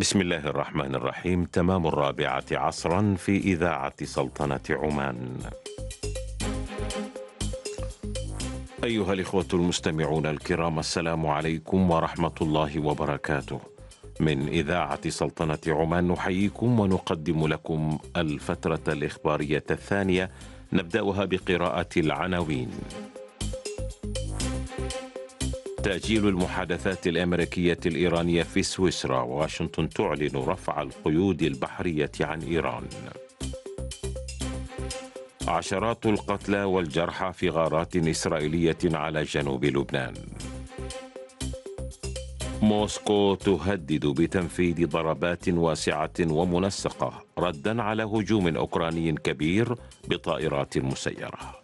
بسم الله الرحمن الرحيم. تمام 4 عصرا في إذاعة سلطنة عمان. أيها الإخوة المستمعون الكرام، السلام عليكم ورحمة الله وبركاته. من إذاعة سلطنة عمان نحييكم ونقدم لكم الفترة الإخبارية الثانية، نبدأها بقراءة العناوين. تأجيل المحادثات الأمريكية الإيرانية في سويسرا، واشنطن تعلن رفع القيود البحرية عن إيران. عشرات القتلى والجرحى في غارات إسرائيلية على جنوب لبنان. موسكو تهدد بتنفيذ ضربات واسعة ومنسقة ردا على هجوم أوكراني كبير بطائرات مسيرة.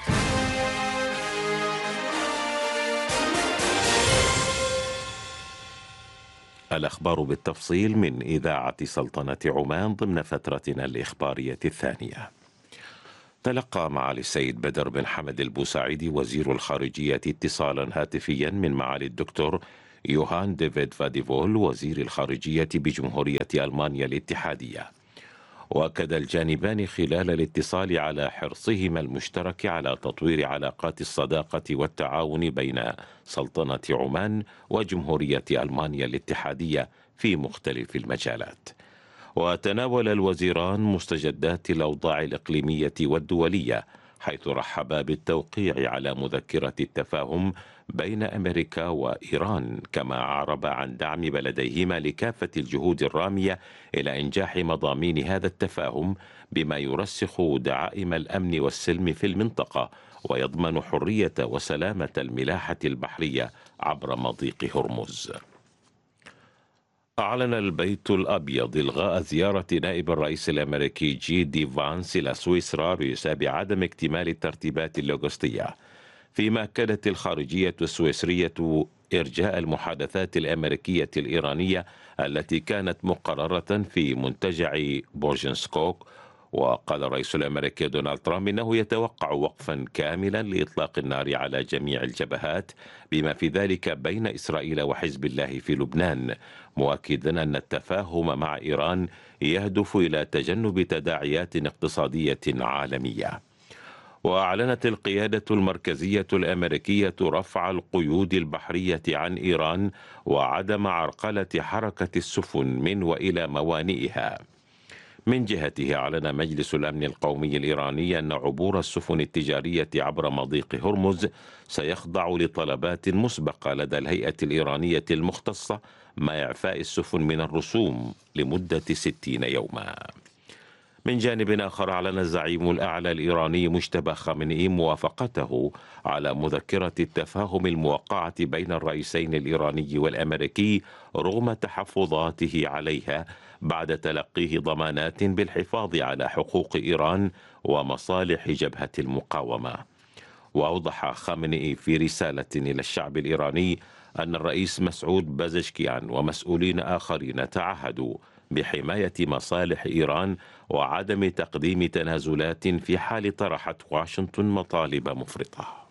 الأخبار بالتفصيل من إذاعة سلطنة عمان ضمن فترتنا الإخبارية الثانية. تلقى معالي السيد بدر بن حمد البوساعدي وزير الخارجية اتصالا هاتفيا من معالي الدكتور يوهان ديفيد فاديفول وزير الخارجية بجمهورية ألمانيا الاتحادية. وأكد الجانبان خلال الاتصال على حرصهما المشترك على تطوير علاقات الصداقة والتعاون بين سلطنة عمان وجمهورية ألمانيا الاتحادية في مختلف المجالات. وتناول الوزيران مستجدات الأوضاع الإقليمية والدولية، حيث رحبا بالتوقيع على مذكرة التفاهم بين أمريكا وإيران، كما أعرب عن دعم بلديهما لكافة الجهود الرامية إلى إنجاح مضامين هذا التفاهم، بما يرسخ دعائم الأمن والسلم في المنطقة ويضمن حرية وسلامة الملاحة البحرية عبر مضيق هرمز. أعلن البيت الأبيض إلغاء زيارة نائب الرئيس الأمريكي جي دي فانس إلى سويسرا بسبب عدم اكتمال الترتيبات اللوجستية، فيما أكدت الخارجية السويسرية إرجاء المحادثات الأمريكية الإيرانية التي كانت مقررة في منتجع بورجنسكوك. وقال الرئيس الأمريكي دونالد ترامب إنه يتوقع وقفا كاملا لإطلاق النار على جميع الجبهات، بما في ذلك بين إسرائيل وحزب الله في لبنان، مؤكدا أن التفاهم مع إيران يهدف إلى تجنب تداعيات اقتصادية عالمية. وأعلنت القيادة المركزية الأمريكية رفع القيود البحرية عن إيران وعدم عرقلة حركة السفن من وإلى موانئها. من جهته أعلن مجلس الأمن القومي الإيراني أن عبور السفن التجارية عبر مضيق هرمز سيخضع لطلبات مسبقة لدى الهيئة الإيرانية المختصة، مع إعفاء السفن من الرسوم لمدة 60 يوما. من جانب آخر، أعلن الزعيم الأعلى الإيراني مجتبى خامنئي موافقته على مذكرة التفاهم الموقعة بين الرئيسين الإيراني والأمريكي رغم تحفظاته عليها، بعد تلقيه ضمانات بالحفاظ على حقوق إيران ومصالح جبهة المقاومة. وأوضح خامنئي في رسالة إلى الشعب الإيراني أن الرئيس مسعود بازشكيان ومسؤولين آخرين تعهدوا بحماية مصالح إيران وعدم تقديم تنازلات في حال طرحت واشنطن مطالب مفرطة.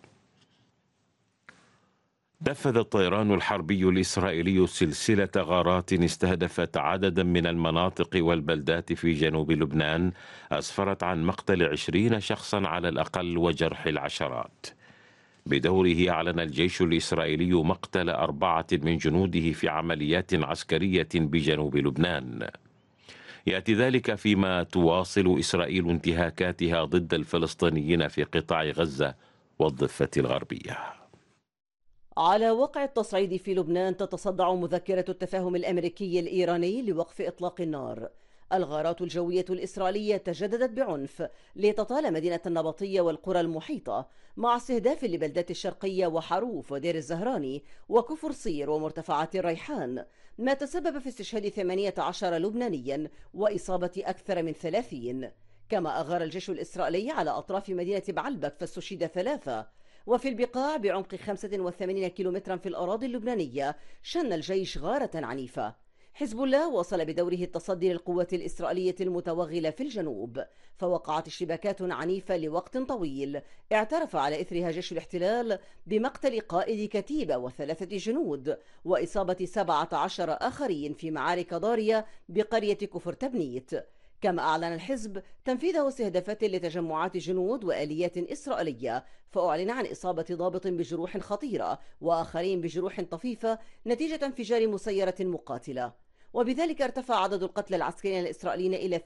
نفذ الطيران الحربي الإسرائيلي سلسلة غارات استهدفت عددا من المناطق والبلدات في جنوب لبنان، أسفرت عن مقتل 20 شخصا على الأقل وجرح العشرات. بدوره أعلن الجيش الإسرائيلي مقتل 4 من جنوده في عمليات عسكرية بجنوب لبنان. يأتي ذلك فيما تواصل إسرائيل انتهاكاتها ضد الفلسطينيين في قطاع غزة والضفة الغربية. على وقع التصعيد في لبنان، تتصدع مذكرة التفاهم الأمريكي الإيراني لوقف إطلاق النار. الغارات الجوية الإسرائيلية تجددت بعنف لتطال مدينة النبطية والقرى المحيطة، مع استهداف لبلدات الشرقية وحروف ودير الزهراني وكفر صير ومرتفعات الريحان، ما تسبب في استشهاد 18 لبنانيا وإصابة أكثر من 30. كما أغار الجيش الإسرائيلي على أطراف مدينة بعلبك فاستشهد 3. وفي البقاع بعمق 85 كيلومترا في الأراضي اللبنانية، شن الجيش غارة عنيفة، حزب الله واصل بدوره التصدي للقوات الإسرائيلية المتوغلة في الجنوب، فوقعت اشتباكات عنيفة لوقت طويل اعترف على إثرها جيش الاحتلال بمقتل قائد كتيبة و3 جنود وإصابة 17 آخرين في معارك ضارية بقرية كفر تبنيت. كما أعلن الحزب تنفيذ استهدافات لتجمعات جنود وآليات إسرائيلية، فأعلن عن إصابة ضابط بجروح خطيرة وآخرين بجروح طفيفة نتيجة انفجار مسيرة مقاتلة. وبذلك ارتفع عدد القتلى العسكريين الإسرائيليين إلى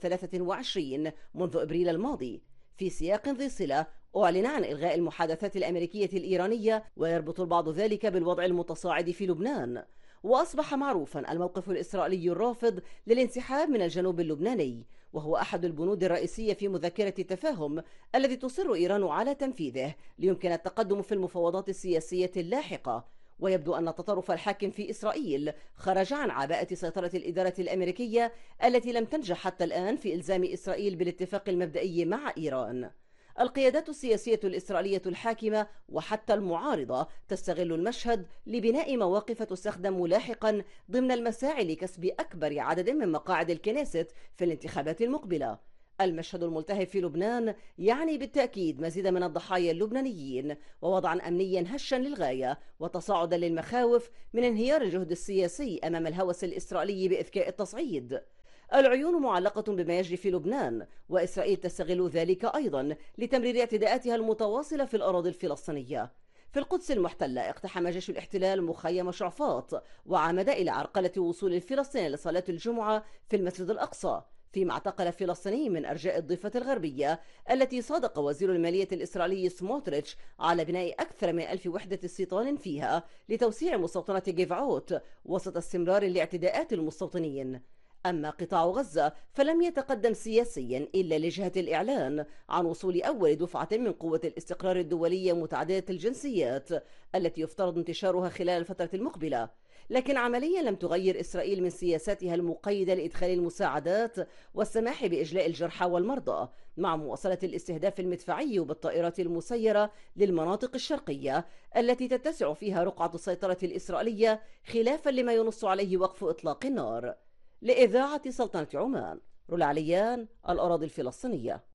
23 منذ إبريل الماضي. في سياق ذي صلة أعلن عن إلغاء المحادثات الأمريكية الإيرانية، ويربط البعض ذلك بالوضع المتصاعد في لبنان. وأصبح معروفا الموقف الإسرائيلي الرافض للانسحاب من الجنوب اللبناني، وهو أحد البنود الرئيسية في مذكرة التفاهم الذي تصر إيران على تنفيذه ليمكن التقدم في المفاوضات السياسية اللاحقة. ويبدو أن التطرف الحاكم في إسرائيل خرج عن عباءة سيطرة الإدارة الأمريكية التي لم تنجح حتى الآن في إلزام إسرائيل بالاتفاق المبدئي مع إيران. القيادات السياسية الإسرائيلية الحاكمة وحتى المعارضة تستغل المشهد لبناء مواقف تستخدم لاحقا ضمن المساعي لكسب أكبر عدد من مقاعد الكنيست في الانتخابات المقبلة. المشهد الملتهب في لبنان يعني بالتأكيد مزيد من الضحايا اللبنانيين، ووضعا أمنيا هشا للغاية، وتصاعدا للمخاوف من انهيار الجهد السياسي أمام الهوس الإسرائيلي بإذكاء التصعيد. العيون معلقة بما يجري في لبنان، وإسرائيل تستغل ذلك أيضا لتمرير اعتداءاتها المتواصلة في الأراضي الفلسطينية. في القدس المحتلة اقتحم جيش الاحتلال مخيم شعفاط وعمد إلى عرقلة وصول الفلسطينيين لصلاة الجمعة في المسجد الأقصى، فيما اعتقل فلسطيني من أرجاء الضفة الغربية التي صادق وزير المالية الإسرائيلي سموتريتش على بناء أكثر من 1000 وحدة استيطان فيها لتوسيع مستوطنة جيفعوت وسط استمرار الاعتداءات المستوطنين. أما قطاع غزة فلم يتقدم سياسيا إلا لجهة الإعلان عن وصول أول دفعة من قوة الاستقرار الدولية متعددة الجنسيات التي يفترض انتشارها خلال الفترة المقبلة، لكن عمليا لم تغير إسرائيل من سياساتها المقيدة لإدخال المساعدات والسماح بإجلاء الجرحى والمرضى، مع مواصلة الاستهداف المدفعي بالطائرات المسيرة للمناطق الشرقية التي تتسع فيها رقعة السيطرة الإسرائيلية، خلافا لما ينص عليه وقف إطلاق النار. لإذاعة سلطنة عمان، رولا عليان، الأراضي الفلسطينية.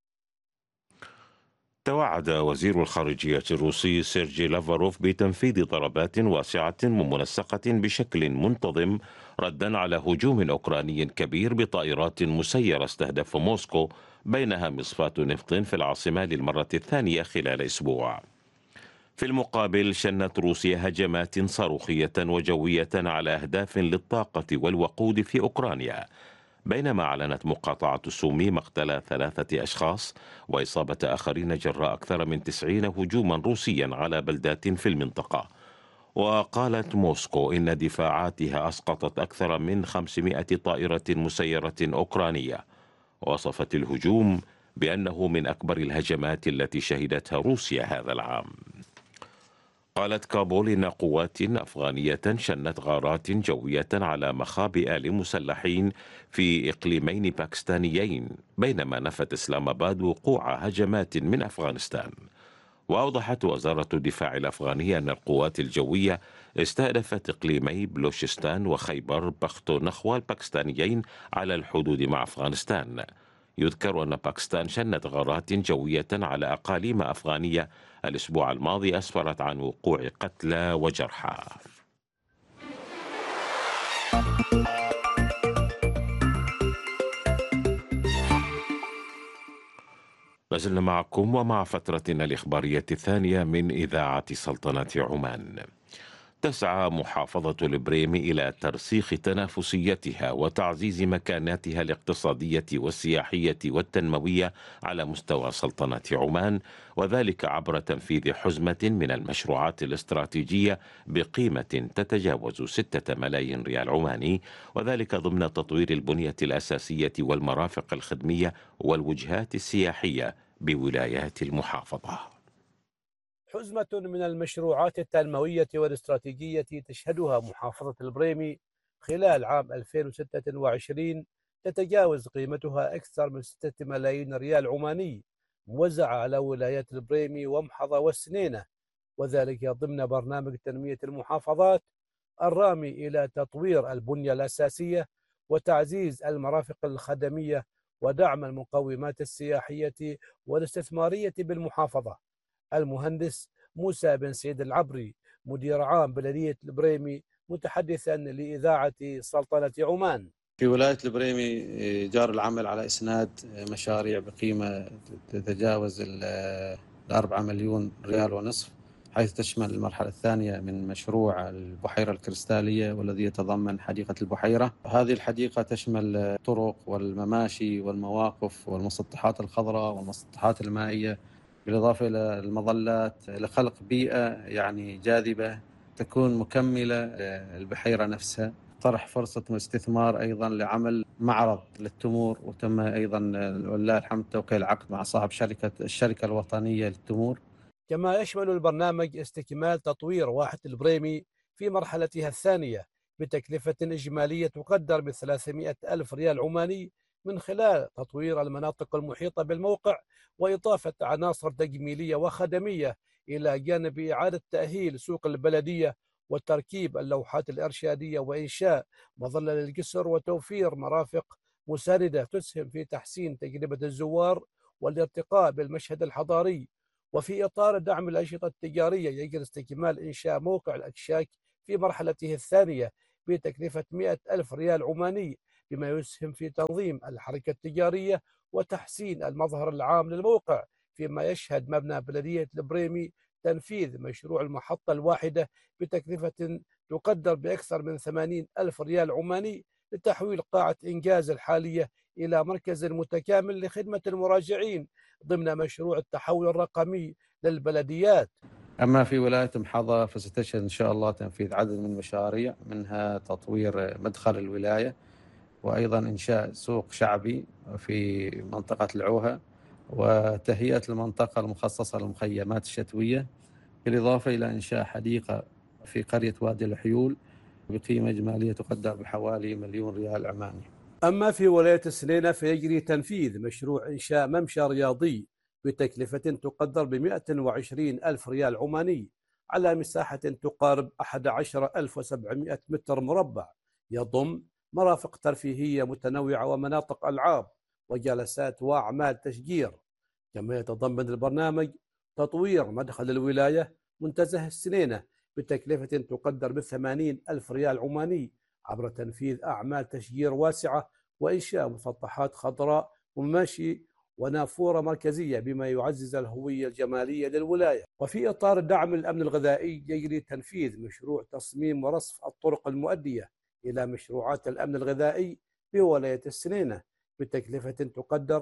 توعد وزير الخارجية الروسي سيرجي لافاروف بتنفيذ ضربات واسعة ومنسقة بشكل منتظم ردا على هجوم أوكراني كبير بطائرات مسيرة استهدف موسكو بينها مصفاة نفط في العاصمة للمرة الثانية خلال أسبوع. في المقابل شنت روسيا هجمات صاروخية وجوية على أهداف للطاقة والوقود في أوكرانيا، بينما أعلنت مقاطعة السومي مقتل 3 أشخاص وإصابة آخرين جراء أكثر من 90 هجوما روسيا على بلدات في المنطقة. وقالت موسكو إن دفاعاتها أسقطت أكثر من 500 طائرة مسيرة أوكرانية، ووصفت الهجوم بأنه من أكبر الهجمات التي شهدتها روسيا هذا العام. قالت كابول إن قوات أفغانية شنت غارات جوية على مخابئ لمسلحين في إقليمين باكستانيين، بينما نفت إسلام آباد وقوع هجمات من أفغانستان. وأوضحت وزارة الدفاع الأفغانية أن القوات الجوية استهدفت إقليمي بلوشستان وخيبر بختونخوا الباكستانيين على الحدود مع أفغانستان. يذكر أن باكستان شنت غارات جوية على أقاليم أفغانية الأسبوع الماضي أسفرت عن وقوع قتلى وجرحى. لازلنا معكم ومع فترتنا الإخبارية الثانية من إذاعة سلطنة عمان. تسعى محافظة البريم إلى ترسيخ تنافسيتها وتعزيز مكاناتها الاقتصادية والسياحية والتنموية على مستوى سلطنة عمان، وذلك عبر تنفيذ حزمة من المشروعات الاستراتيجية بقيمة تتجاوز 6 ملايين ريال عماني، وذلك ضمن تطوير البنية الأساسية والمرافق الخدمية والوجهات السياحية بولايات المحافظة. حزمة من المشروعات التنموية والاستراتيجية تشهدها محافظة البريمي خلال عام 2026 تتجاوز قيمتها أكثر من 6 ملايين ريال عماني، موزعة على ولايات البريمي ومحظة والسنينة، وذلك ضمن برنامج تنمية المحافظات الرامي إلى تطوير البنية الأساسية وتعزيز المرافق الخدمية ودعم المقومات السياحية والاستثمارية بالمحافظة. المهندس موسى بن سيد العبري مدير عام بلدية البريمي متحدثا لإذاعة سلطنة عمان. في ولاية البريمي جار العمل على إسناد مشاريع بقيمة تتجاوز 4 مليون ريال ونصف، حيث تشمل المرحلة الثانية من مشروع البحيرة الكريستالية والذي يتضمن حديقة البحيرة. هذه الحديقة تشمل الطرق والمماشي والمواقف والمسطحات الخضراء والمسطحات المائية، بالإضافة إلى المظلات، لخلق بيئة يعني جاذبة تكون مكملة البحيرة نفسها. طرح فرصة استثمار أيضا لعمل معرض للتمور، وتم أيضا ولله الحمد توقيع العقد مع صاحب الشركة الوطنية للتمور. كما يشمل البرنامج استكمال تطوير واحة البريمي في مرحلتها الثانية بتكلفة إجمالية تقدر ب300 ألف ريال عماني، من خلال تطوير المناطق المحيطة بالموقع وإضافة عناصر تجميلية وخدمية، إلى جانب إعادة تأهيل سوق البلدية وتركيب اللوحات الإرشادية وإنشاء مظلة للجسر وتوفير مرافق مساندة تسهم في تحسين تجربة الزوار والارتقاء بالمشهد الحضاري. وفي إطار دعم الأنشطة التجارية يجري استكمال إنشاء موقع الأكشاك في مرحلته الثانية بتكلفة 100 ألف ريال عماني، بما يسهم في تنظيم الحركة التجارية وتحسين المظهر العام للموقع. فيما يشهد مبنى بلدية البريمي تنفيذ مشروع المحطة الواحدة بتكلفة تقدر بأكثر من 80 ألف ريال عماني، لتحويل قاعة إنجاز الحالية إلى مركز متكامل لخدمة المراجعين ضمن مشروع التحول الرقمي للبلديات. أما في ولاية محظة فستشهد إن شاء الله تنفيذ عدد من المشاريع، منها تطوير مدخل الولاية، وأيضا إنشاء سوق شعبي في منطقة العوهة، وتهيئة المنطقة المخصصة للمخيمات الشتوية، بالإضافة إلى إنشاء حديقة في قرية وادي الحيول بقيمة إجمالية تقدر بحوالي 1 مليون ريال عماني. أما في ولاية السنينة فيجري تنفيذ مشروع إنشاء ممشى رياضي بتكلفة تقدر ب120 ألف ريال عماني على مساحة تقارب 11,700 متر مربع، يضم مرافق ترفيهية متنوعة ومناطق ألعاب وجلسات وأعمال تشجير. كما يتضمن البرنامج تطوير مدخل الولاية منتزه السنينة بتكلفة تقدر ب80 ألف ريال عماني، عبر تنفيذ أعمال تشجير واسعة وإنشاء مسطحات خضراء ومماشي ونافورة مركزية، بما يعزز الهوية الجمالية للولاية. وفي إطار دعم الأمن الغذائي يجري تنفيذ مشروع تصميم ورصف الطرق المؤدية إلى مشروعات الأمن الغذائي بولاية السنينة بتكلفة تقدر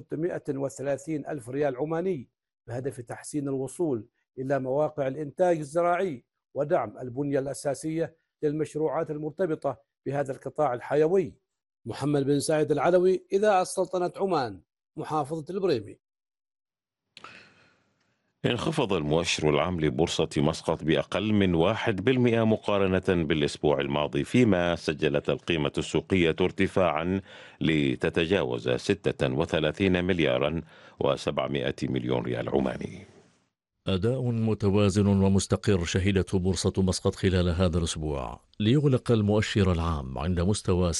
630 ألف ريال عماني، بهدف تحسين الوصول إلى مواقع الإنتاج الزراعي ودعم البنية الأساسية للمشروعات المرتبطة بهذا القطاع الحيوي. محمد بن سعيد العلوي، إذاعة سلطنة عمان، محافظة البريمي. انخفض المؤشر العام لبورصة مسقط بأقل من 1% مقارنة بالأسبوع الماضي، فيما سجلت القيمة السوقية ارتفاعا لتتجاوز 36 مليارا و700 مليون ريال عماني. أداء متوازن ومستقر شهدته بورصة مسقط خلال هذا الأسبوع، ليغلق المؤشر العام عند مستوى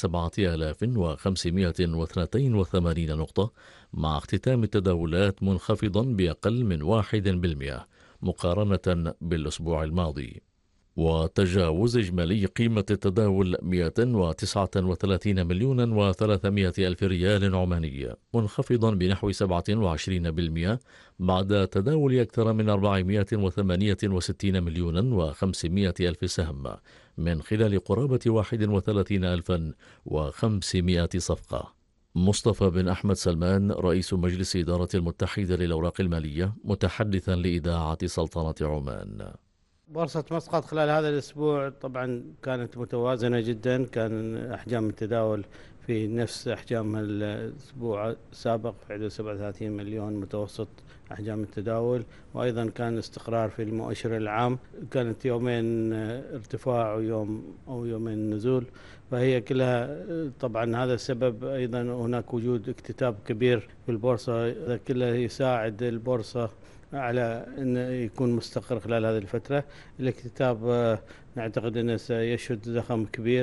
7582 نقطة، مع اختتام التداولات منخفضا بأقل من 1% مقارنة بالأسبوع الماضي، وتجاوز إجمالي قيمة التداول 139 مليون و300 ألف ريال عماني، منخفضا بنحو 27% بعد تداول أكثر من 468 مليون و500 ألف سهم من خلال قرابة 31,500 صفقة. مصطفى بن أحمد سلمان، رئيس مجلس إدارة المتحدة للأوراق المالية، متحدثا لإذاعة سلطنة عمان. بورصة مسقط خلال هذا الأسبوع طبعا كانت متوازنة جدا، كان أحجام التداول في نفس أحجام الأسبوع السابق في حدود 37 مليون متوسط أحجام التداول، وأيضا كان استقرار في المؤشر العام، كانت يومين ارتفاع ويوم أو يومين نزول، فهي كلها طبعا هذا السبب. أيضا هناك وجود اكتتاب كبير في البورصة، هذا كله يساعد البورصة على أن يكون مستقر خلال هذه الفترة. الاكتتاب نعتقد أنه سيشهد زخم كبير،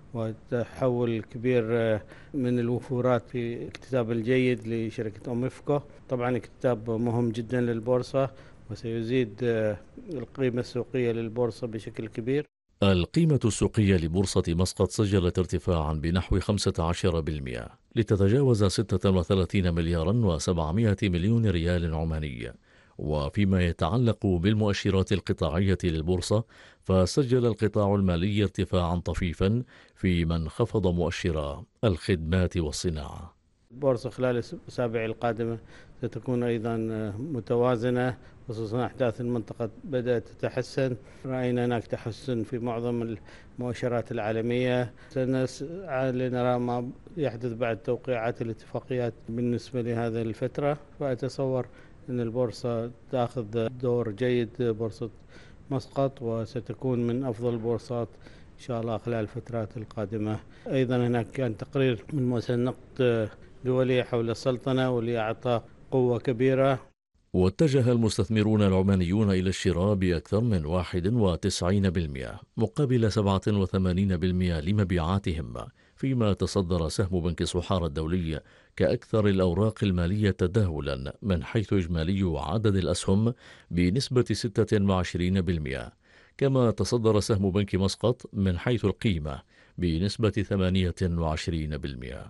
وتحول كبير من الوفورات في اكتتاب الجيد لشركة أوميفكو. طبعا اكتتاب مهم جدا للبورصة وسيزيد القيمة السوقية للبورصة بشكل كبير. القيمة السوقية لبورصة مسقط سجلت ارتفاعا بنحو 15% لتتجاوز 36 مليارا و700 مليون ريال عماني. وفيما يتعلق بالمؤشرات القطاعية للبورصة، فسجل القطاع المالي ارتفاعا طفيفا فيما انخفض مؤشرا الخدمات والصناعة. البورصة خلال الأسابيع القادمة ستكون أيضا متوازنة، خصوصا أحداث المنطقة بدأت تتحسن. رأينا هناك تحسن في معظم المؤشرات العالمية. سنسعى لنرى ما يحدث بعد توقيعات الاتفاقيات بالنسبة لهذه الفترة، فأتصور أن البورصة تأخذ دور جيد، بورصة مسقط، وستكون من أفضل البورصات إن شاء الله خلال الفترات القادمة. أيضا هناك كان تقرير من مؤسسة النقد دولية حول السلطنة واللي أعطى قوة كبيرة. واتجه المستثمرون العمانيون إلى الشراء بأكثر من 91% مقابل 87% لمبيعاتهم، فيما تصدر سهم بنك صحارى الدولي كأكثر الأوراق المالية تداولا من حيث إجمالي عدد الأسهم بنسبة 26%، كما تصدر سهم بنك مسقط من حيث القيمة بنسبة 28%.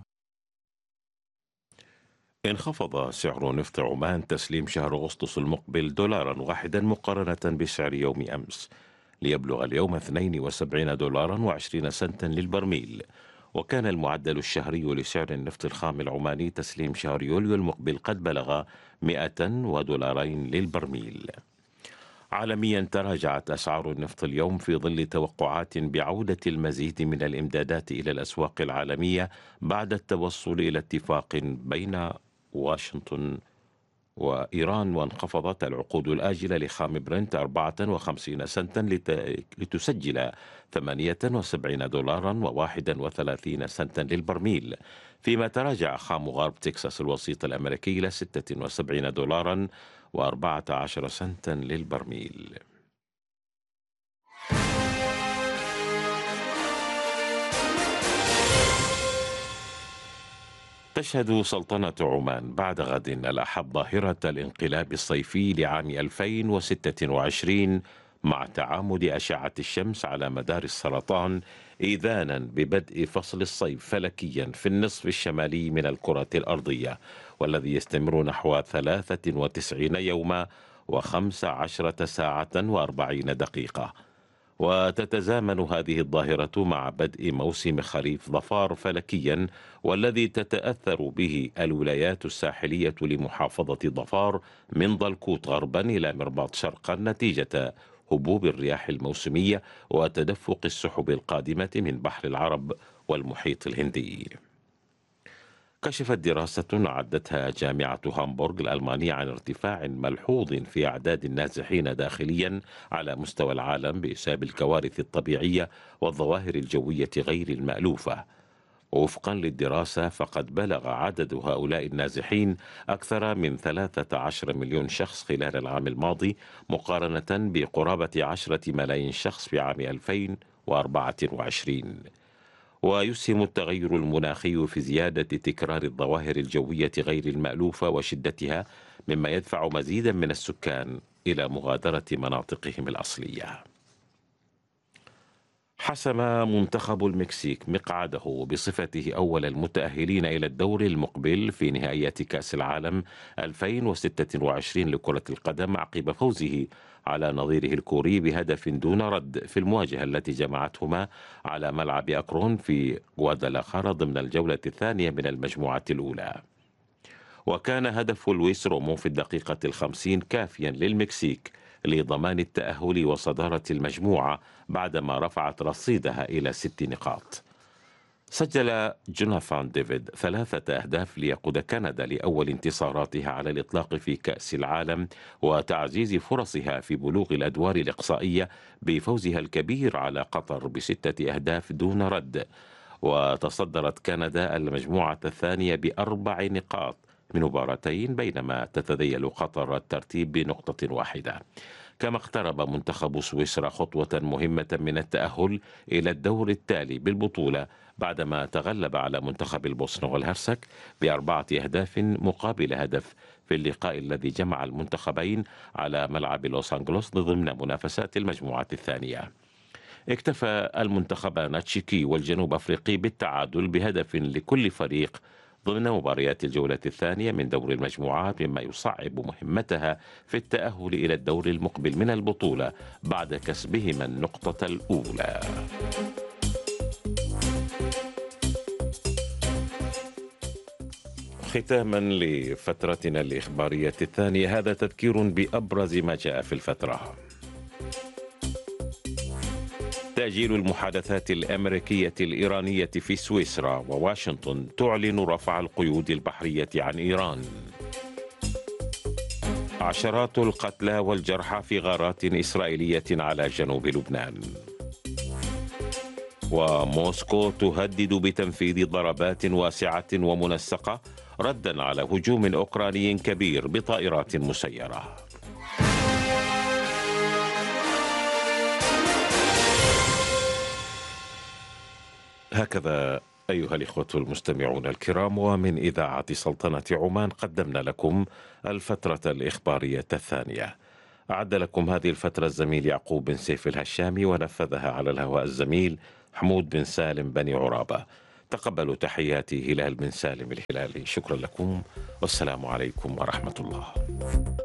انخفض سعر نفط عمان تسليم شهر أغسطس المقبل دولارا واحدا مقارنة بسعر يوم أمس، ليبلغ اليوم 72 دولارا و20 سنتا للبرميل. وكان المعدل الشهري لسعر النفط الخام العماني تسليم شهر يوليو المقبل قد بلغ 102 دولارين للبرميل. عالميا تراجعت أسعار النفط اليوم في ظل توقعات بعودة المزيد من الإمدادات إلى الأسواق العالمية بعد التوصل إلى اتفاق بين واشنطن وإيران. وانخفضت العقود الآجلة لخام برنت 54 سنتا لتسجل 78 دولارا و31 سنتا للبرميل، فيما تراجع خام غرب تكساس الوسيط الأمريكي إلى 76 دولارا و14 سنتا للبرميل. تشهد سلطنة عمان بعد غد الأحد ظاهرة الانقلاب الصيفي لعام 2026 مع تعامد أشعة الشمس على مدار السرطان، إذانا ببدء فصل الصيف فلكيا في النصف الشمالي من الكرة الأرضية، والذي يستمر نحو 93 يوما و15 ساعة و40 دقيقة. وتتزامن هذه الظاهرة مع بدء موسم خريف ظفار فلكيا، والذي تتأثر به الولايات الساحلية لمحافظة ظفار من ضلكوت غربا إلى مرباط شرقا نتيجة هبوب الرياح الموسمية وتدفق السحب القادمة من بحر العرب والمحيط الهندي. كشفت دراسة عدتها جامعة هامبورغ الألمانية عن ارتفاع ملحوظ في أعداد النازحين داخليا على مستوى العالم بسبب الكوارث الطبيعية والظواهر الجوية غير المألوفة. وفقا للدراسة فقد بلغ عدد هؤلاء النازحين أكثر من 13 مليون شخص خلال العام الماضي، مقارنة بقرابة 10 ملايين شخص في عام 2024. ويسهم التغير المناخي في زيادة تكرار الظواهر الجوية غير المألوفة وشدتها، مما يدفع مزيدا من السكان إلى مغادرة مناطقهم الأصلية. حسم منتخب المكسيك مقعده بصفته أول المتأهلين إلى الدور المقبل في نهائيات كأس العالم 2026 لكرة القدم عقب فوزه على نظيره الكوري بهدف دون رد في المواجهة التي جمعتهما على ملعب أكرون في غوادالاخارا ضمن الجولة الثانية من المجموعة الأولى. وكان هدف لويس رومو في الدقيقة 50 كافيا للمكسيك لضمان التأهل وصدارة المجموعة بعدما رفعت رصيدها إلى 6 نقاط. سجل جوناثان ديفيد 3 أهداف ليقود كندا لأول انتصاراتها على الإطلاق في كأس العالم وتعزيز فرصها في بلوغ الأدوار الإقصائية بفوزها الكبير على قطر ب6 أهداف دون رد. وتصدرت كندا المجموعة الثانية ب4 نقاط من مباراتين، بينما تتذيل قطر الترتيب بنقطة واحدة. كما اقترب منتخب سويسرا خطوة مهمة من التأهل إلى الدور التالي بالبطولة بعدما تغلب على منتخب البوسنة والهرسك ب4 أهداف مقابل هدف في اللقاء الذي جمع المنتخبين على ملعب لوس أنجلوس ضمن منافسات المجموعة الثانية. اكتفى المنتخبان التشيكي والجنوب أفريقي بالتعادل بهدف لكل فريق ضمن مباريات الجولة الثانية من دور المجموعات، مما يصعب مهمتها في التأهل إلى الدور المقبل من البطولة بعد كسبهما النقطة الأولى. ختاما لفترتنا الإخبارية الثانية، هذا تذكير بأبرز ما جاء في الفترة. تأجيل المحادثات الأمريكية الإيرانية في سويسرا، وواشنطن تعلن رفع القيود البحرية عن إيران. عشرات القتلى والجرحى في غارات إسرائيلية على جنوب لبنان. وموسكو تهدد بتنفيذ ضربات واسعة ومنسقة ردا على هجوم أوكراني كبير بطائرات مسيرة. هكذا أيها الإخوة المستمعون الكرام، ومن إذاعة سلطنة عمان قدمنا لكم الفترة الإخبارية الثانية. أعد لكم هذه الفترة الزميل يعقوب بن سيف الهشامي، ونفذها على الهواء الزميل حمود بن سالم بني عرابة. تقبلوا تحياتي هلال بن سالم الهلالي. شكرا لكم والسلام عليكم ورحمة الله.